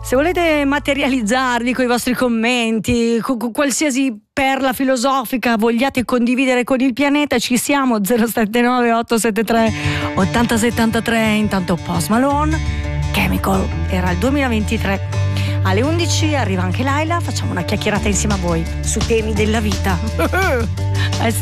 Se volete materializzarvi con i vostri commenti, con qualsiasi perla filosofica vogliate condividere con il pianeta, ci siamo. 079 873 8073. Intanto Post Malone, Chemical, era il 2023. Alle 11 arriva anche Laila, facciamo una chiacchierata insieme a voi su temi della vita.